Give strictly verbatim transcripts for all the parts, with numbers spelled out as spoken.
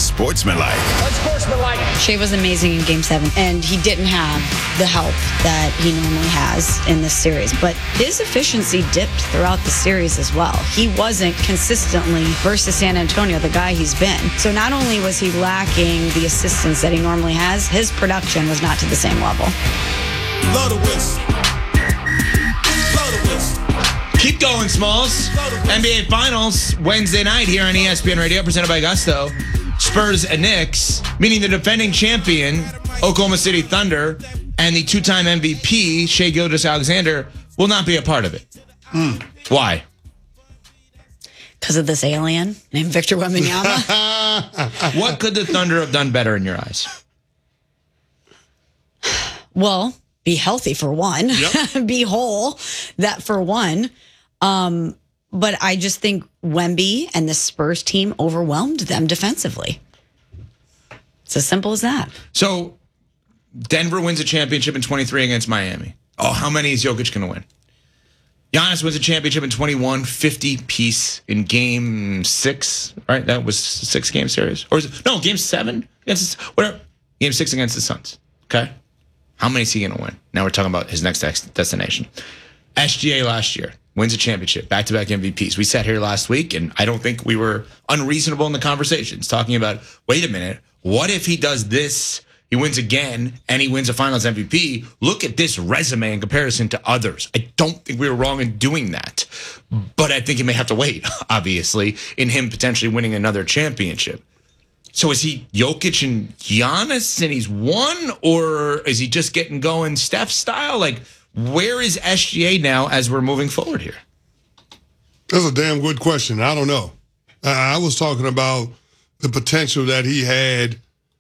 unsportsmanlike. Unsportsmanlike. Shea was amazing in Game seven, and he didn't have the help that he normally has in this series. But his efficiency dipped throughout the series as well. He wasn't consistently, versus San Antonio, the guy he's been. So not only was he lacking the assistance that he normally has, his production was not to the same level. Blow the whistle. Blow the whistle. Keep going, Smalls. N B A Finals Wednesday night here on E S P N Radio, presented by Gusto. Spurs and Knicks, meaning the defending champion, Oklahoma City Thunder, and the two-time M V P, Shai Gilgeous-Alexander, will not be a part of it. Mm. Why? Because of this alien named Victor Wembanyama. What could the Thunder have done better in your eyes? Well, be healthy for one. Yep. Be whole, that for one. Um, but I just think Wemby and the Spurs team overwhelmed them defensively. It's as simple as that. So Denver wins a championship in twenty-three against Miami. Oh, how many is Jokic going to win? Giannis wins a championship in twenty-one, fifty piece in game six, right? That was a six-game series. Or is it, no, game seven against, whatever. Game six against the Suns, okay? How many is he going to win? Now we're talking about his next destination. S G A last year wins a championship, back-to-back M V Ps. We sat here last week, and I don't think we were unreasonable in the conversations, talking about, wait a minute, what if he does this, he wins again, and he wins a finals M V P? Look at this resume in comparison to others. I don't think we were wrong in doing that. But I think he may have to wait, obviously, in him potentially winning another championship. So is he Jokic and Giannis and he's won? Or is he just getting going Steph style? Like, where is S G A now as we're moving forward here? That's a damn good question. I don't know. I was talking about the potential that he had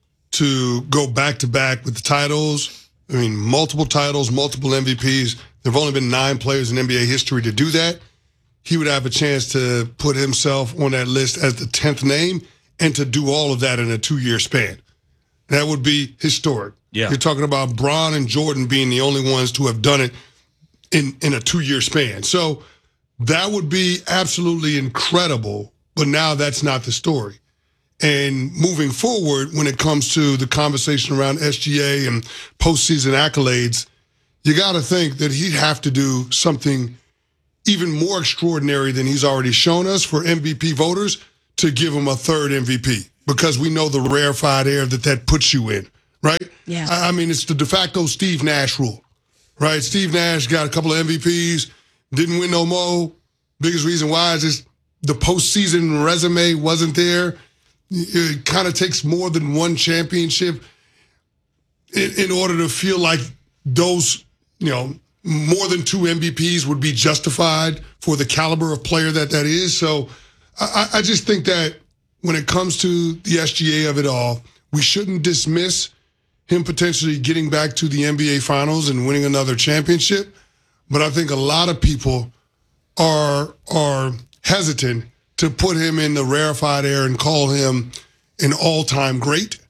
to go back-to-back with the titles. I mean, multiple titles, multiple M V Ps. There have only been nine players in N B A history to do that. He would have a chance to put himself on that list as the tenth name and to do all of that in a two-year span. That would be historic. Yeah. You're talking about Bron and Jordan being the only ones to have done it in, in a two-year span. So that would be absolutely incredible, but now that's not the story. And moving forward, when it comes to the conversation around S G A and postseason accolades, you got to think that he'd have to do something even more extraordinary than he's already shown us for M V P voters to give him a third M V P, because we know the rarefied air that that puts you in, right? Yeah. I mean, it's the de facto Steve Nash rule, right? Steve Nash got a couple of M V Ps, didn't win no more. Biggest reason why is just the postseason resume wasn't there. It kind of takes more than one championship in, in order to feel like those, you know, more than two M V Ps would be justified for the caliber of player that that is. So I, I just think that when it comes to the S G A of it all, we shouldn't dismiss him potentially getting back to the N B A Finals and winning another championship. But I think a lot of people are are hesitant to put him in the rarefied air and call him an all-time great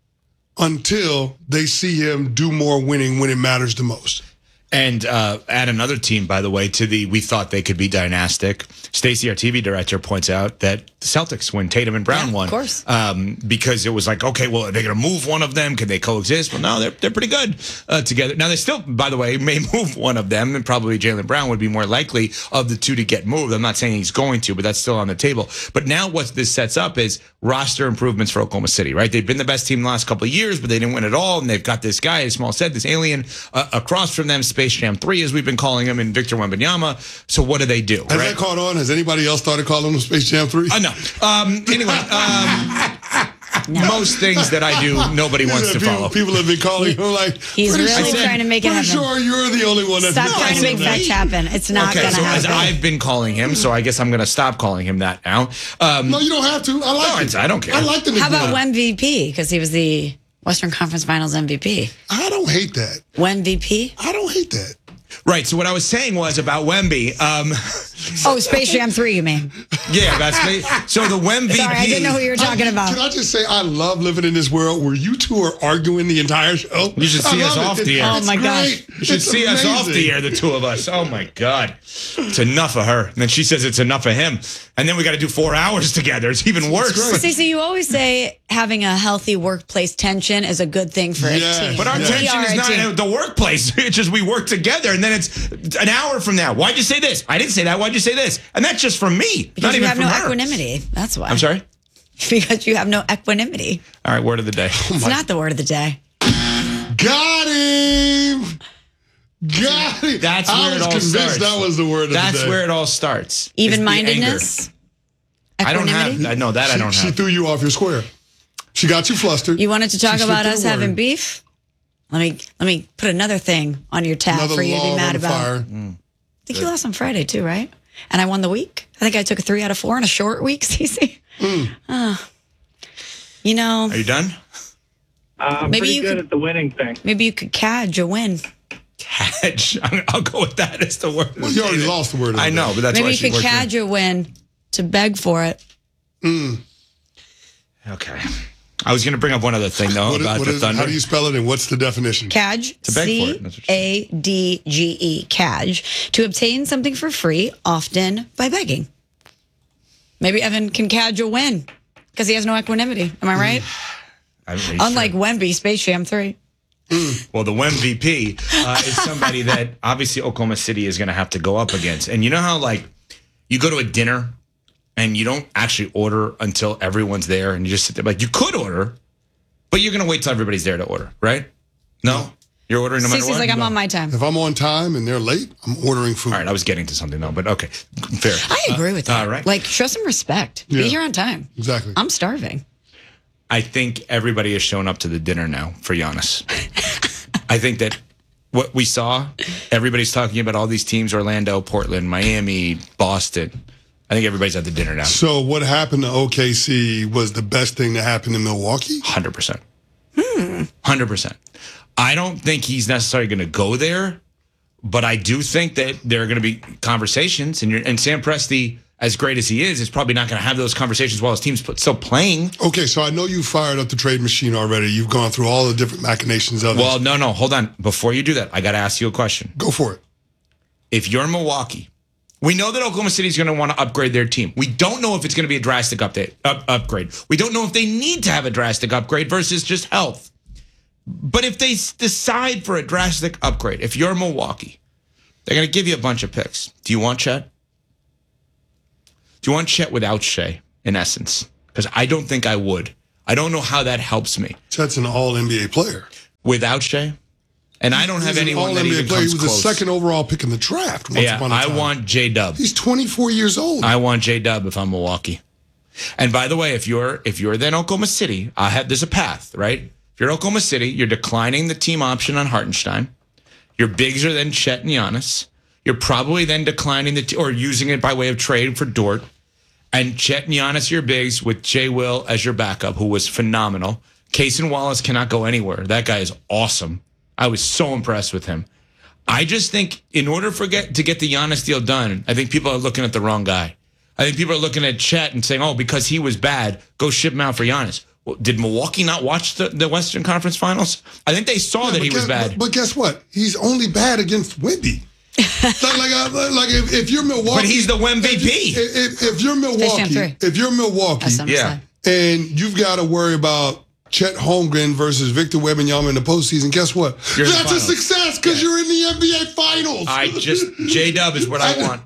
until they see him do more winning when it matters the most. And uh, add another team, by the way, to the we thought they could be dynastic. Stacey, our T V director, points out that the Celtics, when Tatum and Brown yeah, won, of course. Um, because it was like, okay, well, are they going to move one of them? Can they coexist? Well, no, they're they're pretty good uh, together. Now, they still, by the way, may move one of them, and probably Jaylen Brown would be more likely of the two to get moved. I'm not saying he's going to, but that's still on the table. But now what this sets up is roster improvements for Oklahoma City, right? They've been the best team the last couple of years, but they didn't win it all, and they've got this guy, as Small said, this alien uh, across from them, Space Jam three, as we've been calling him, in Victor Wembanyama. So what do they do? Has right? that caught on? Has anybody else started calling him Space Jam three? Uh, no. Um, anyway, um, no. Most things that I do, nobody wants to people, follow. People have been calling him like, he's really sure, trying to make it pretty happen. sure you're the only one that's Stop no, trying to make fetch happen. It's not okay, going to so happen. as I've been calling him, so I guess I'm going to stop calling him that now. Um, no, you don't have to. I like no, it. I don't care. I like the How about nickname. Wen V P? Because he was the Western Conference Finals M V P. I don't hate that. Wen V P? I don't hate that. Right. So what I was saying was about Wemby. Um, Oh, Space Jam three, you mean? Yeah, that's me. So the W M V P. Sorry, I didn't know who you were talking I, about. Can I just say, I love living in this world where you two are arguing the entire show. You should see I us love off it. the air. Oh, It's my gosh. great. You should It's see us off amazing. the air, the two of us. Oh my God. It's enough of her. And then she says it's enough of him. And then we got to do four hours together. It's even worse. great. Stacey, you always say having a healthy workplace tension is a good thing for Yeah, a team. But our Yeah. tension We is are a not team. at the workplace. It's just we work together, and then it's an hour from now. Why'd you say this? I didn't say that. Why'd you say this? And that's just from me, Because not you even have from no her. equanimity. That's why. I'm sorry? Because you have no equanimity. All right, word of the day. It's not the word of the day. Got him. Got him. That's I where was it all convinced starts. that was the word of That's the day. where it all starts. Even-mindedness? I don't Equanimity? have. I know that I She, don't she have. threw you off your square. She got you flustered. You wanted to talk She about slipped us her having word. beef? Let me let me put another thing on your tab Another for you to be log mad on the about. fire. Mm. I think you lost on Friday too, right? And I won the week. I think I took a three out of four in a short week, Cece. Oh. You know, Are you done? Uh, I'm Maybe pretty you good could- at the winning thing. maybe you could cadge a win. Catch. I'll go with that as the word. Well, you already lost the word of the I know, day. but that's Maybe why you she could worked cadge a win to beg for it. in. Okay. I was going to bring up one other thing though What is- about what the is- Thunder. how do you spell it and what's the definition? Cadge, To beg for C it, that's what she A D G E, cadge, to obtain something for free, often by begging. Maybe Evan can cadge a win because he has no equanimity. Am I right? I'm really Unlike sure. Wemby, Space Jam three. Well, the W M V P uh, is somebody that obviously Oklahoma City is going to have to go up against. And you know how, like, you go to a dinner and you don't actually order until everyone's there and you just sit there. Like, you could order, but you're going to wait till everybody's there to order, right? No? You're ordering no matter Cece's what? like, I'm on my time. If I'm on time and they're late, I'm ordering food. All right, I was getting to something, though, but okay. Fair. I agree with that. all right. Like, show some respect. Be Yeah. here on time. Exactly. I'm starving. I think everybody has shown up to the dinner now for Giannis. I think that what we saw, everybody's talking about all these teams, Orlando, Portland, Miami, Boston. I think everybody's at the dinner now. So what happened to O K C was the best thing that happened in Milwaukee? one hundred percent. one hundred percent. I don't think he's necessarily going to go there, but I do think that there are going to be conversations, and, you're, and Sam Presti, as great as he is, is probably not going to have those conversations while his team's still playing. Okay, so I know you fired up the trade machine already. You've gone through all the different machinations of Well, it. no, no, hold on. Before you do that, I got to ask you a question. Go for it. If you're Milwaukee, we know that Oklahoma City is going to want to upgrade their team. We don't know if it's going to be a drastic update up, upgrade. We don't know if they need to have a drastic upgrade versus just health. But if they s- decide for a drastic upgrade, if you're Milwaukee, they're going to give you a bunch of picks. Do you want Chet? Do you want Chet without Shea, in essence? Because I don't think I would. I don't know how that helps me. Chet's an all N B A player. Without Shea? And I don't have He's an anyone that all N B A even player. comes He was close. the second overall pick in the draft once yeah, upon a I time. want J-Dub. He's twenty-four years old. I want J-Dub if I'm Milwaukee. And by the way, if you're if you're then Oklahoma City, I have there's a path, right? If you're Oklahoma City, you're declining the team option on Hartenstein. Your bigs are then Chet and Giannis. You're probably then declining the t- or using it by way of trade for Dort. And Chet and Giannis, your bigs, with Jay Will as your backup, who was phenomenal. Cason Wallace cannot go anywhere. That guy is awesome. I was so impressed with him. I just think in order for get, to get the Giannis deal done, I think people are looking at the wrong guy. I think people are looking at Chet and saying, oh, because he was bad, go ship him out for Giannis. Well, did Milwaukee not watch the, the Western Conference Finals? I think they saw Yeah, that but he was guess- bad. But, but guess what? He's only bad against Wemby. like, like, uh, like if, if you're Milwaukee, But he's the W M V P. If, if, if you're Jam Milwaukee, three. if you're Milwaukee, That's what I'm Yeah. saying. and you've got to worry about Chet Holmgren versus Victor Wembanyama in the postseason, guess what? You're in the That's a finals. success because Yeah. you're in the N B A Finals. I just, J-Dub is what I want.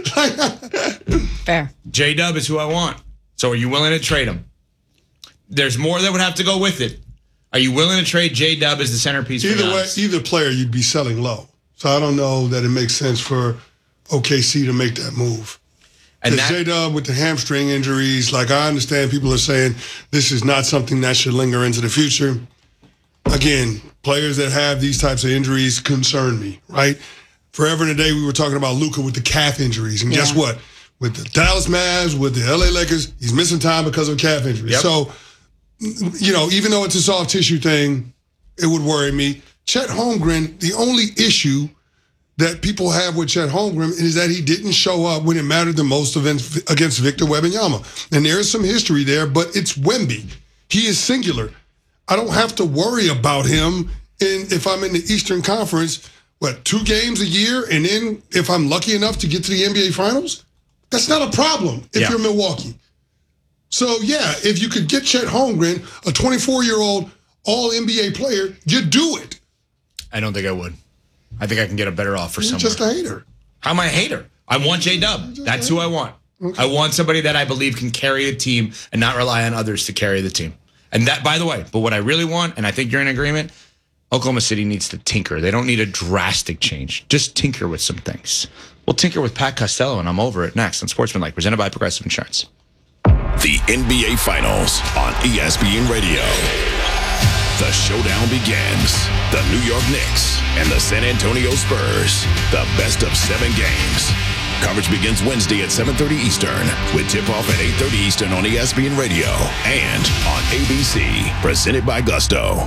Fair. J-Dub is who I want. So are you willing to trade him? There's more that would have to go with it. Are you willing to trade J-Dub as the centerpiece for Either way, Giannis? either player, you'd be selling low. So I don't know that it makes sense for O K C to make that move. And Because that, J-Dub with the hamstring injuries, like I understand people are saying this is not something that should linger into the future. Again, players that have these types of injuries concern me, right? Forever and a day we were talking about Luka with the calf injuries. And guess Yeah. what? With the Dallas Mavs, with the L A Lakers, he's missing time because of calf injuries. Yep. So, you know, even though it's a soft tissue thing, it would worry me. Chet Holmgren, the only issue that people have with Chet Holmgren is that he didn't show up when it mattered the most against Victor Wembanyama. And there is some history there, but it's Wemby. He is singular. I don't have to worry about him in, if I'm in the Eastern Conference, what, two games a year? And then if I'm lucky enough to get to the N B A Finals, that's not a problem if yeah. you're Milwaukee. So, yeah, if you could get Chet Holmgren, a twenty-four-year-old all-N B A player, you do it. I don't think I would. I think I can get a better offer You're somewhere. just a hater. How am I a hater? I want J-Dub. That's who I want. Okay. I want somebody that I believe can carry a team and not rely on others to carry the team. And that, by the way, but what I really want, and I think you're in agreement, Oklahoma City needs to tinker. They don't need a drastic change. Just tinker with some things. We'll tinker with Pat Costello, and I'm over it next on Sportsmanlike, presented by Progressive Insurance. The N B A Finals on E S P N Radio. The showdown begins. The New York Knicks and the San Antonio Spurs. The best of seven games. Coverage begins Wednesday at seven thirty Eastern with tip-off at eight thirty Eastern on E S P N Radio and on A B C. Presented by Gusto.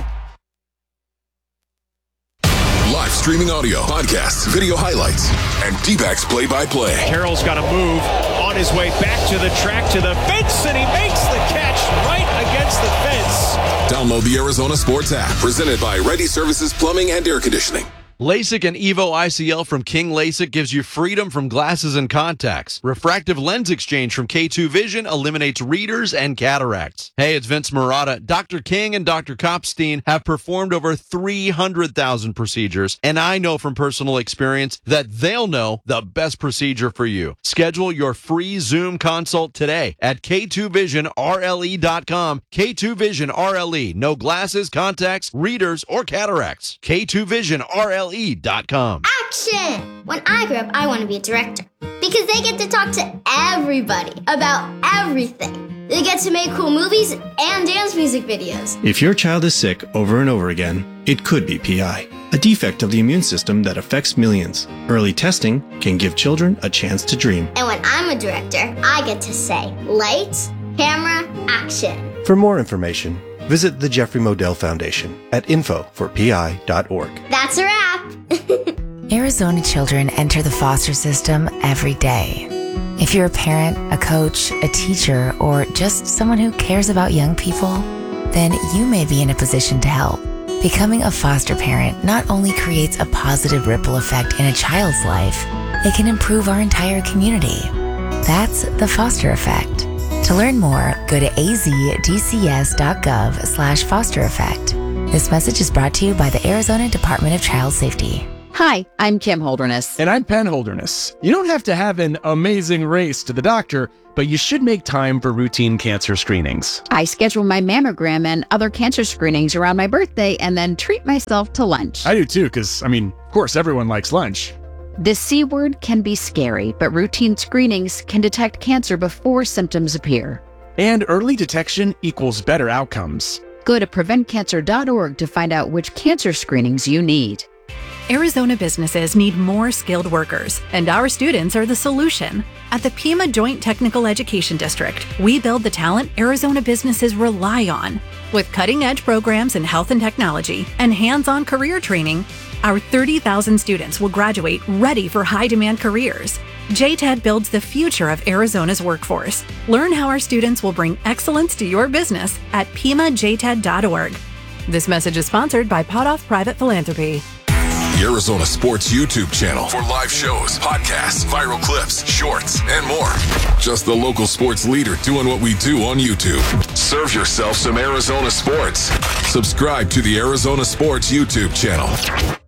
Live streaming audio, podcasts, video highlights, and D-backs play-by-play. Carroll's got to move on his way back to the track, to the fence, and he makes the catch right against the fence. Download the Arizona Sports app, presented by Ready Services Plumbing and Air Conditioning. LASIK and EVO I C L from King LASIK gives you freedom from glasses and contacts. Refractive lens exchange from K two Vision eliminates readers and cataracts. Hey, it's Vince Murata. Doctor King and Doctor Kopstein have performed over three hundred thousand procedures, and I know from personal experience that they'll know the best procedure for you. Schedule your free Zoom consult today at K two vision R L E dot com. K two Vision R L E. No glasses, contacts, readers, or cataracts. K two Vision R L E dot com. Action! When I grow up, I want to be a director because they get to talk to everybody about everything. They get to make cool movies and dance music videos. If your child is sick over and over again, it could be P I, a defect of the immune system that affects millions. Early testing can give children a chance to dream. And when I'm a director, I get to say, lights, camera, action. For more information, visit the Jeffrey Modell Foundation at info for P I dot org. That's a wrap. Arizona children enter the foster system every day. If you're a parent, a coach, a teacher, or just someone who cares about young people, then you may be in a position to help. Becoming a foster parent not only creates a positive ripple effect in a child's life, it can improve our entire community. That's the foster effect. To learn more, go to azdcs.gov slash foster effect. This message is brought to you by the Arizona Department of Child Safety. Hi, I'm Kim Holderness. And I'm Penn Holderness. You don't have to have an amazing race to the doctor, but you should make time for routine cancer screenings. I schedule my mammogram and other cancer screenings around my birthday and then treat myself to lunch. I do too, because, I mean, of course, everyone likes lunch. The C word can be scary, but routine screenings can detect cancer before symptoms appear. And early detection equals better outcomes. Go to prevent cancer dot org to find out which cancer screenings you need. Arizona businesses need more skilled workers, and our students are the solution. At the Pima Joint Technical Education District, we build the talent Arizona businesses rely on. With cutting-edge programs in health and technology and hands-on career training, our thirty thousand students will graduate ready for high-demand careers. J T E D builds the future of Arizona's workforce. Learn how our students will bring excellence to your business at pima j ted dot org. This message is sponsored by Potoff Private Philanthropy. The Arizona Sports YouTube channel for live shows, podcasts, viral clips, shorts, and more. Just the local sports leader doing what we do on YouTube. Serve yourself some Arizona sports. Subscribe to the Arizona Sports YouTube channel.